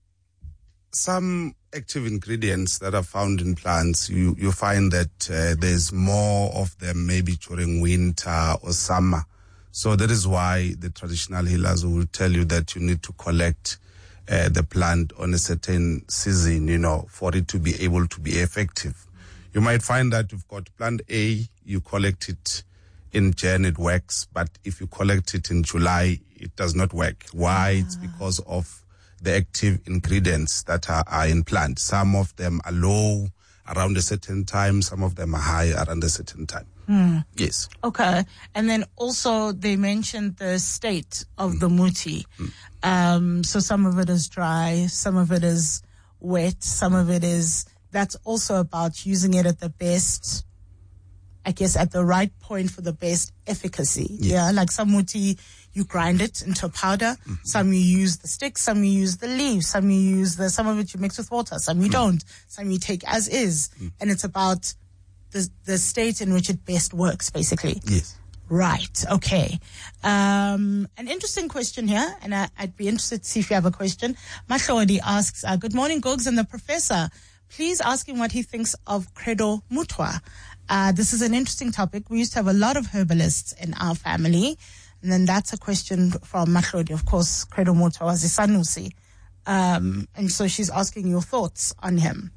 some active ingredients that are found in plants, you, you find that uh, there's more of them maybe during winter or summer. So that is why the traditional healers will tell you that you need to collect uh, the plant on a certain season, you know, for it to be able to be effective. You might find that you've got plant A, you collect it in Jan, it works, but if you collect it in July, it does not work. Why? Ah. It's because of the active ingredients that are, are in plant. Some of them are low around a certain time, some of them are high around a certain time. Hmm. Yes. Okay. And then also they mentioned the state of mm. the muti. Mm. Um, so some of it is dry, some of it is wet, some of it is, that's also about using it at the best, I guess, at the right point for the best efficacy. Yes. Yeah. Like some muti, you grind it into a powder. Mm-hmm. Some you use the sticks, some you use the leaves, some you use the, some of it you mix with water, some you mm. don't, some you take as is. Mm. And it's about the the state in which it best works, basically. Yes. Right. Okay. Um, an interesting question here, and I, I'd be interested to see if you have a question. Mahlodi asks, uh, good morning, Gogs and the professor. Please ask him what he thinks of Credo Mutwa. Uh, this is an interesting topic. We used to have a lot of herbalists in our family. And then that's a question from Mahlodi. Of course, Credo Mutwa was a Sanusi. Um, and so she's asking your thoughts on him.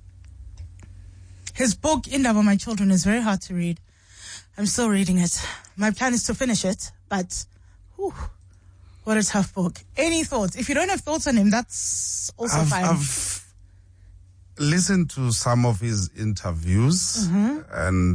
His book, Indaba My Children, is very hard to read. I'm still reading it. My plan is to finish it, but whew, What a tough book. Any thoughts? If you don't have thoughts on him, that's also I've, fine. I've listened to some of his interviews, mm-hmm. and,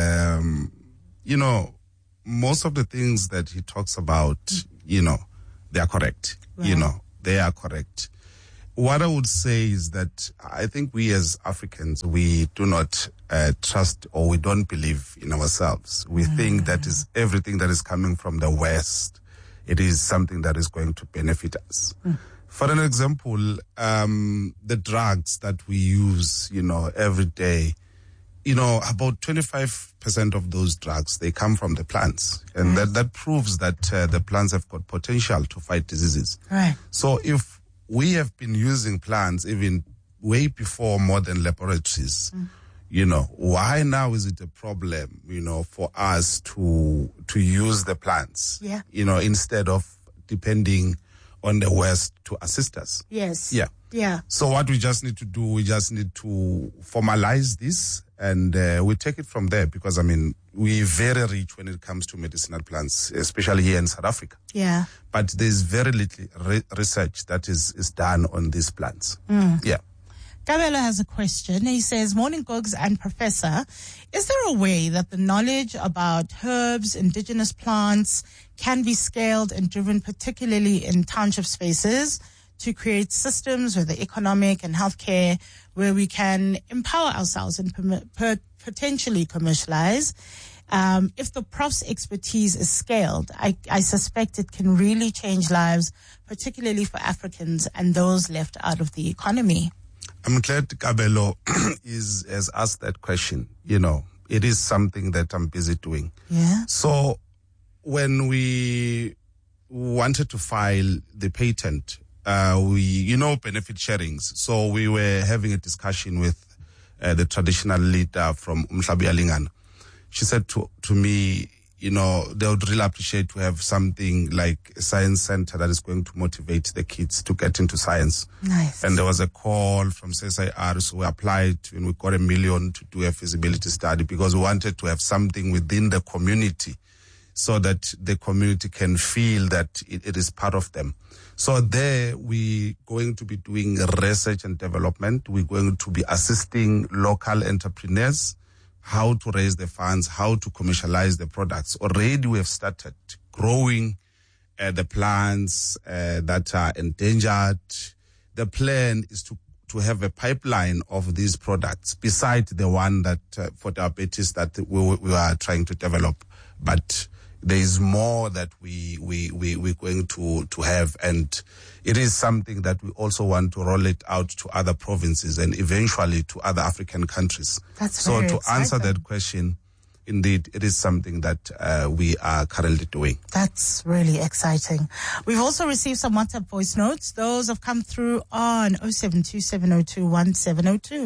um, you know, most of the things that he talks about, you know, they are correct. Right. You know, they are correct. What I would say is that I think we as Africans, we do not uh, trust or we don't believe in ourselves. We mm. think that is everything that is coming from the West, it is something that is going to benefit us. Mm. For an example, um, the drugs that we use, you know, every day, you know, about twenty-five percent of those drugs, they come from the plants. And right. that, that proves that uh, the plants have got potential to fight diseases. Right. So if we have been using plants even way before modern laboratories, mm. you know, why now is it a problem, you know, for us to to use the plants, yeah. you know, instead of depending on the West to assist us? Yes. Yeah. Yeah. So what we just need to do, we just need to formalize this, and uh, we take it from there, because, I mean, we're very rich when it comes to medicinal plants, especially here in South Africa. Yeah. But there's very little re- research that is, is done on these plants. Mm. Yeah. Kabelo has a question. He says, morning, Gogs and Professor. Is there a way that the knowledge about herbs, indigenous plants can be scaled and driven, particularly in township spaces, to create systems, whether economic and healthcare, where we can empower ourselves and per- per- potentially commercialize? Um, if the prof's expertise is scaled, I, I suspect it can really change lives, particularly for Africans and those left out of the economy. I'm glad Kabelo is, has asked that question. You know, it is something that I'm busy doing. Yeah. So when we wanted to file the patent, uh, we, you know, benefit sharings. So we were having a discussion with uh, the traditional leader from Umhlabi Alingana. She said to, to me, you know, they would really appreciate to have something like a science center that is going to motivate the kids to get into science. Nice. And there was a call from C S I R, so we applied and we got a million to do a feasibility study, because we wanted to have something within the community so that the community can feel that it, it is part of them. So there we're going to be doing research and development. We're going to be assisting local entrepreneurs, how to raise the funds, how to commercialize the products. Already we have started growing uh, the plants uh, that are endangered. The plan is to, to have a pipeline of these products beside the one that uh, for diabetes that we, we are trying to develop. But there is more that we, we, we, we're going to, to have. And it is something that we also want to roll it out to other provinces and eventually to other African countries. That's so very to exciting. Answer that question, indeed, it is something that uh, we are currently doing. That's really exciting. We've also received some WhatsApp voice notes. Those have come through on oh seven two, seven oh two, one seven oh two.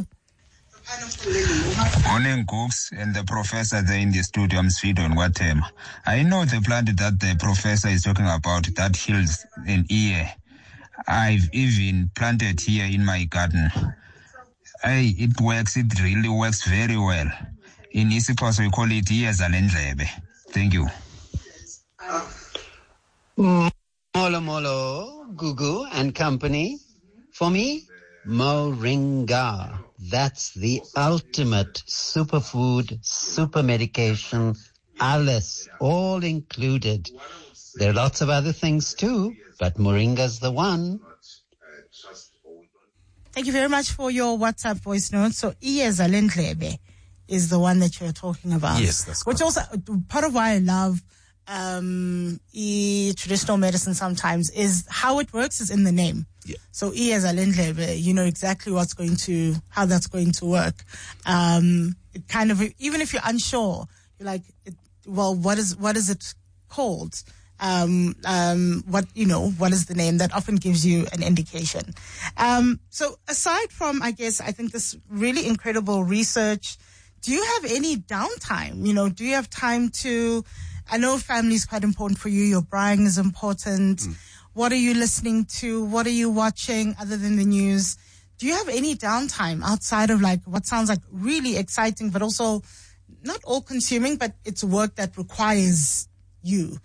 Morning, Cooks, and the professor there in the studio. I'm Sweden Watem. I know the plant that the professor is talking about that heals an ear. I've even planted here in my garden. Hey, it works. It really works very well. In isiXhosa we call it ears alendlebe. Thank you. Molo Molo, Gugu and company. For me, Moringa. That's the ultimate superfood, super medication, alles, all included. There are lots of other things too, but Moringa's the one. Thank you very much for your WhatsApp voice note. So, Iyeza Lendlebe is the one that you're talking about. Yes, that's Which correct. also, part of why I love um, e- traditional medicine sometimes is how it works is in the name. Yeah. So Iyeza Lendlebe, you know exactly what's going to, how that's going to work. Um, it kind of, even if you're unsure, you're like, it, well, what is, what is it called? Um, um, what, you know, what is the name? That often gives you an indication. Um, so aside from, I guess, I think this really incredible research, do you have any downtime? You know, do you have time to, I know family is quite important for you. Your braai is important. Mm. What are you listening to? What are you watching other than the news? Do you have any downtime outside of like what sounds like really exciting, but also not all consuming, but it's work that requires you?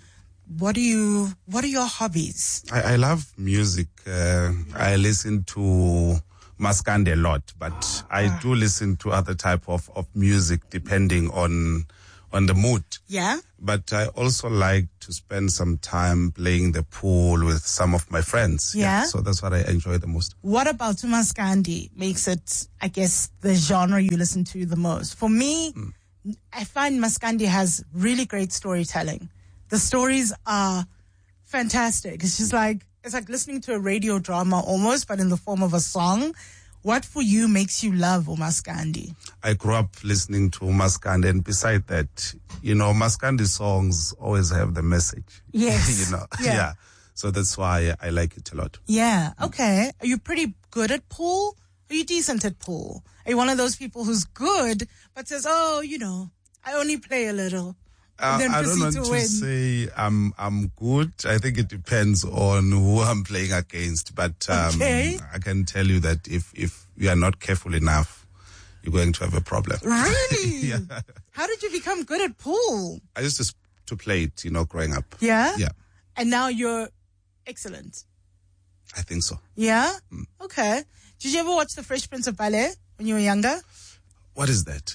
What do you, what are your hobbies? I, I love music. Uh, I listen to Maskandi a lot, but I do listen to other type of, of music depending on on the mood. Yeah? But I also like to spend some time playing the pool with some of my friends. Yeah? So that's what I enjoy the most. What about Maskandi makes it, I guess, the genre you listen to the most? For me, mm. I find Maskandi has really great storytelling. The stories are fantastic. It's just like, it's like listening to a radio drama almost, but in the form of a song. What for you makes you love Maskandi? I grew up listening to Maskandi, and beside that, you know, Maskandi songs always have the message. Yes. you know, yeah. yeah. So that's why I like it a lot. Yeah. Okay. Are you pretty good at pool? Are you decent at pool? Are you one of those people who's good but says, "Oh, you know, I only play a little"? Uh, I don't want to, to say I'm I'm good. I think it depends on who I'm playing against. But um, okay. I can tell you that if, if you are not careful enough, you're going to have a problem. Really? Yeah. How did you become good at pool? I used to to play it, you know, growing up. Yeah? Yeah. And now you're excellent. I think so. Yeah? Mm. Okay. Did you ever watch The Fresh Prince of Bel-Air when you were younger? What is that?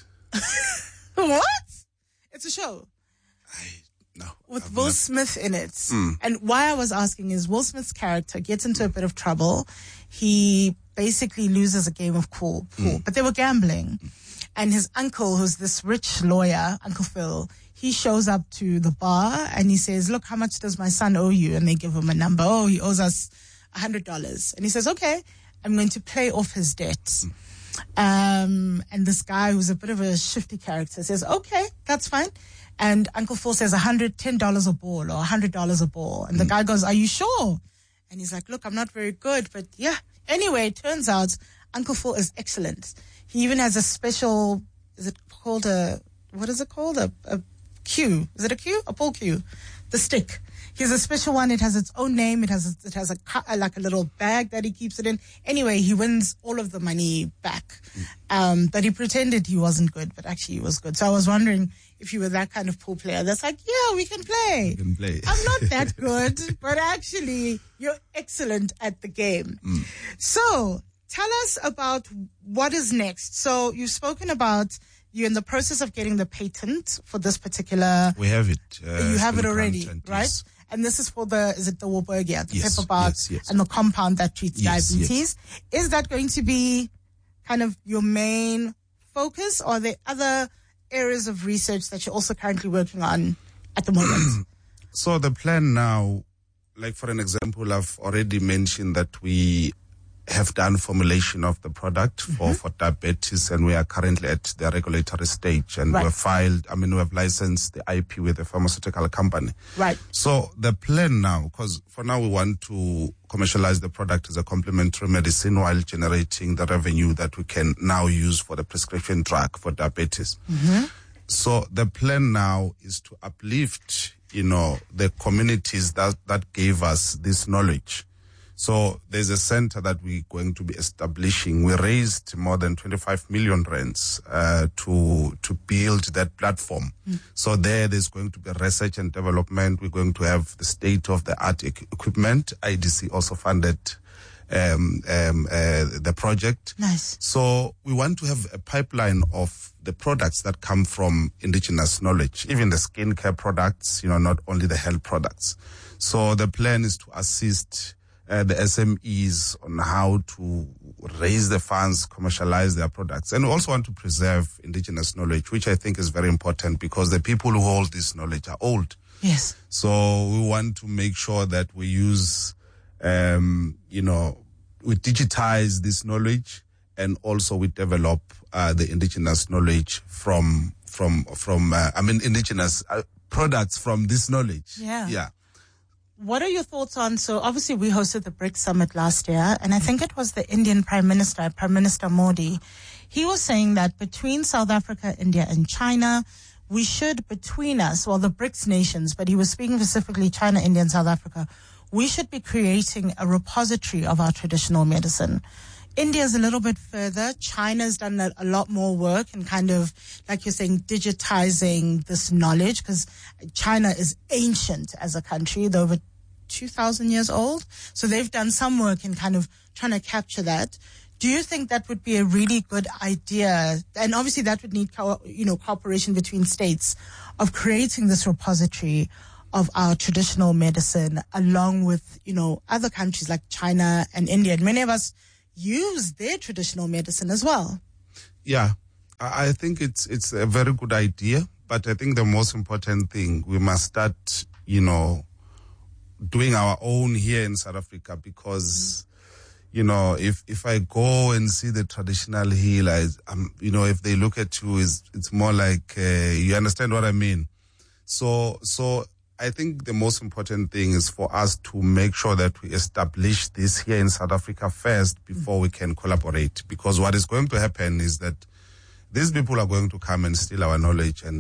What? It's a show. No. With I've Will not... Smith in it. Mm. And why I was asking is Will Smith's character gets into a bit of trouble. He basically loses a game of pool, pool. Mm. But they were gambling. Mm. And his uncle, who's this rich lawyer, Uncle Phil, he shows up to the bar and he says, "Look, how much does my son owe you?" And they give him a number. "Oh, he owes us one hundred dollars. And he says, "Okay, I'm going to play off his debts." Mm. Um, and this guy who's a bit of a shifty character says, "Okay, that's fine." And Uncle Phil says one hundred ten dollars a ball or one hundred dollars a ball. And mm. the guy goes, "Are you sure?" And he's like, "Look, I'm not very good, but yeah." Anyway, it turns out Uncle Phil is excellent. He even has a special, is it called a, what is it called? A, a cue. Is it a cue? A pool cue. The stick. He has a special one. It has its own name. It has a, it has a like a little bag that he keeps it in. Anyway, he wins all of the money back. Um, but he pretended he wasn't good, but actually he was good. So I was wondering if you were that kind of pool player that's like, "Yeah, we can play. We can play. I'm not that good, but actually you're excellent at the game." Mm. So tell us about what is next. So you've spoken about you're in the process of getting the patent for this particular. We have it. Uh, you have it already, content, right? Yes. And this is for the, is it the Warburgia, the yes, pepper bark, yes, yes. and the compound that treats yes, diabetes. Yes. Is that going to be kind of your main focus, or are there other areas of research that you're also currently working on at the moment? So the plan now, like for an example, I've already mentioned that we have done formulation of the product for, mm-hmm. for diabetes, and we are currently at the regulatory stage, and right. we've filed, I mean, we have licensed the I P with a pharmaceutical company. Right. So the plan now, because for now we want to commercialize the product as a complementary medicine while generating the revenue that we can now use for the prescription drug for diabetes. Mm-hmm. So the plan now is to uplift, you know, the communities that, that gave us this knowledge. So there's a center that we're going to be establishing. We raised more than twenty-five million rands uh, to to build that platform. Mm. So there, there's going to be research and development. We're going to have the state-of-the-art e- equipment. I D C also funded um, um, uh, the project. Nice. So we want to have a pipeline of the products that come from indigenous knowledge, even the skincare products, you know, not only the health products. So the plan is to assist Uh, the S M Es on how to raise the funds, commercialize their products. And we also want to preserve indigenous knowledge, which I think is very important because the people who hold this knowledge are old. Yes. So we want to make sure that we use, um, you know, we digitize this knowledge, and also we develop uh, the indigenous knowledge from, from, from uh, I mean, indigenous uh, products from this knowledge. Yeah. Yeah. What are your thoughts on, so obviously we hosted the BRICS Summit last year, and I think it was the Indian Prime Minister, Prime Minister Modi. He was saying that between South Africa, India, and China, we should, between us, well, the BRICS nations, but he was speaking specifically China, India, and South Africa, we should be creating a repository of our traditional medicine. India's a little bit further. China's done a, a lot more work and kind of, like you're saying, digitizing this knowledge, because China is ancient as a country. They're over two thousand years old. So they've done some work in kind of trying to capture that. Do you think that would be a really good idea? And obviously that would need, co- you know, cooperation between states of creating this repository of our traditional medicine, along with, you know, other countries like China and India. And many of us use their traditional medicine as well. Yeah, I I think it's it's a very good idea. But I think the most important thing, we must start, you know, doing our own here in South Africa, because, you know, if, if I go and see the traditional healers, um, you know, if they look at you, it's, it's more like, uh, you understand what I mean? So, so I think the most important thing is for us to make sure that we establish this here in South Africa first before we can collaborate. Because what is going to happen is that these people are going to come and steal our knowledge, and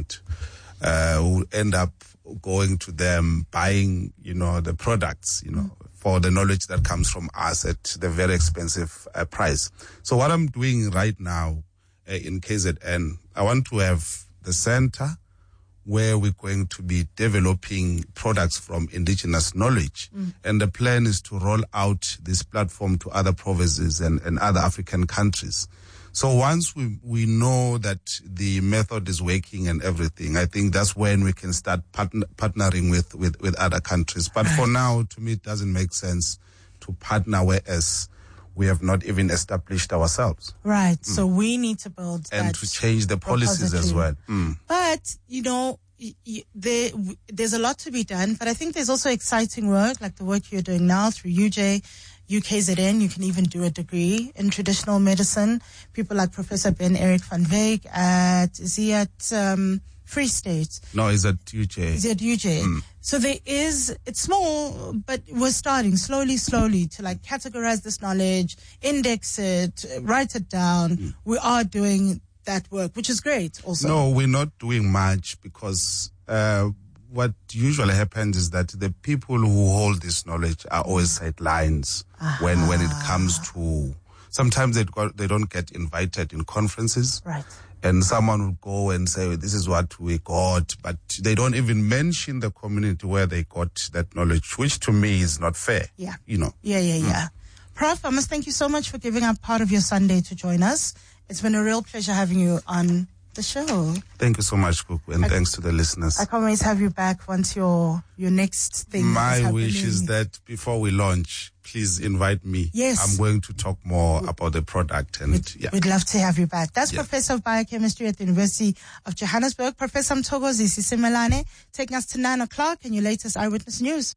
uh, we'll end up going to them, buying, you know, the products, you know, mm. for the knowledge that comes from us at the very expensive uh, price. So what I'm doing right now uh, in K Z N, I want to have the center where we're going to be developing products from indigenous knowledge. Mm. And the plan is to roll out this platform to other provinces and, and other African countries. So once we we know that the method is working and everything, I think that's when we can start partner, partnering with, with, with other countries. But for now, to me, it doesn't make sense to partner whereas we have not even established ourselves. Right. Mm. So Mm. we need to build and that to change the policies as repository. well. Mm. But, you know, y- y- there, w- there's a lot to be done, but I think there's also exciting work, like the work you're doing now through U J, U K Z N. You can even do a degree in traditional medicine. People like Professor Ben Eric van Wyk at, is he at um, Free State? No, he's at U J. Is he at U J? Mm. So there is, it's small, but we're starting slowly, slowly to like categorize this knowledge, index it, write it down. Mm. We are doing that work, which is great also. No, we're not doing much because uh, what usually happens is that the people who hold this knowledge are always sidelines uh-huh. when when it comes to, sometimes they got, they don't get invited in conferences. Right. And someone will go and say, this is what we got, but they don't even mention the community where they got that knowledge, which to me is not fair. Yeah. You know. Yeah, yeah, yeah. Mm. Prof, I must thank you so much for giving up part of your Sunday to join us. It's been a real pleasure having you on the show. Thank you so much, Kuku, and I, thanks to the listeners. I can't wait to have you back once your your next thing My is happening. wish is that before we launch, please invite me. Yes. I'm going to talk more about the product. And we'd, yeah. we'd love to have you back. That's yeah. Professor of Biochemistry at the University of Johannesburg, Professor Mthokozisi Simelane, taking us to nine o'clock and your latest Eyewitness News.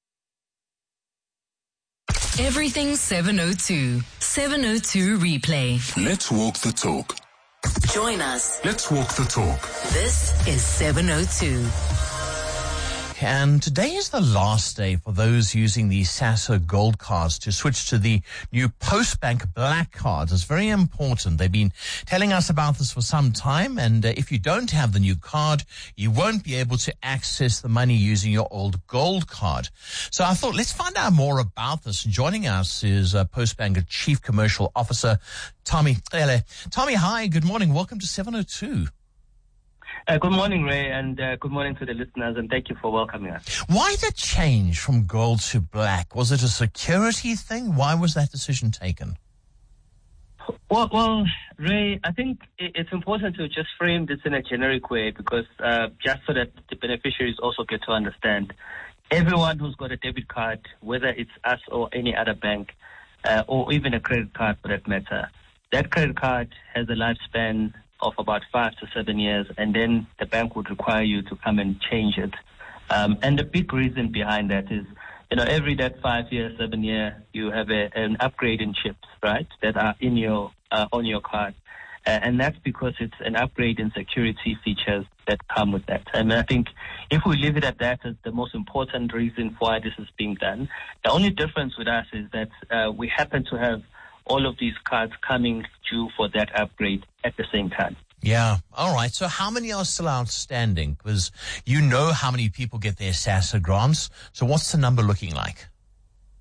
Everything seven oh two. seven oh two Replay. Let's walk the talk. Join us. Let's walk the talk. This is seven oh two. And today is the last day for those using the SASO Gold cards to switch to the new Postbank Black cards. It's very important. They've been telling us about this for some time, and uh, if you don't have the new card, you won't be able to access the money using your old Gold card. So I thought, let's find out more about this. Joining us is uh, Postbank Chief Commercial Officer Tommy Cele. Tommy, hi, good morning. Welcome to seven oh two. Uh, good morning, Ray, and uh, good morning to the listeners, and thank you for welcoming us. Why the change from gold to black? Was it a security thing? Why was that decision taken? Well, well Ray, I think it's important to just frame this in a generic way because uh, just so that the beneficiaries also get to understand, everyone who's got a debit card, whether it's us or any other bank, uh, or even a credit card for that matter, that credit card has a lifespan of about five to seven years, and then the bank would require you to come and change it. Um, and the big reason behind that is, you know, every that five year, seven year, you have a, an upgrade in chips, right, that are in your uh, on your card, uh, and that's because it's an upgrade in security features that come with that. And I think if we leave it at that as the most important reason why this is being done, the only difference with us is that uh, we happen to have all of these cards coming due for that upgrade at the same time. Yeah. All right. So how many are still outstanding? Because you know how many people get their SASO grants. So what's the number looking like?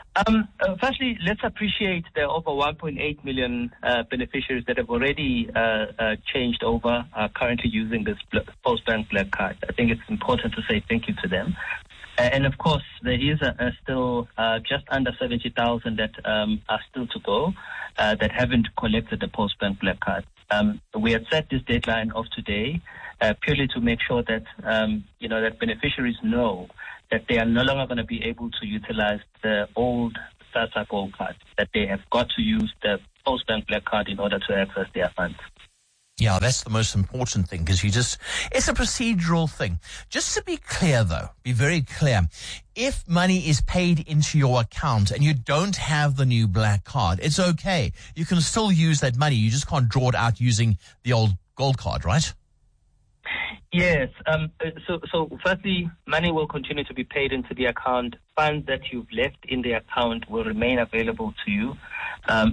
Um, uh, firstly, let's appreciate the over one point eight million uh, beneficiaries that have already uh, uh, changed over, are currently using this Postbank Black Card. I think it's important to say thank you to them. Uh, and of course, there is a, a still uh, just under seventy thousand that um, are still to go uh, that haven't collected the Postbank Black Card. Um, we had set this deadline of today uh, purely to make sure that um, you know that beneficiaries know that they are no longer going to be able to utilize the old SASSA Gold Card, that they have got to use the Postbank Black Card in order to access their funds. Yeah, that's the most important thing, because you just, it's a procedural thing. Just to be clear though, be very clear, if money is paid into your account and you don't have the new Black Card, it's okay. You can still use that money. You just can't draw it out using the old Gold Card, right? Yes. Um, so, so firstly, money will continue to be paid into the account. Funds that you've left in the account will remain available to you. Um,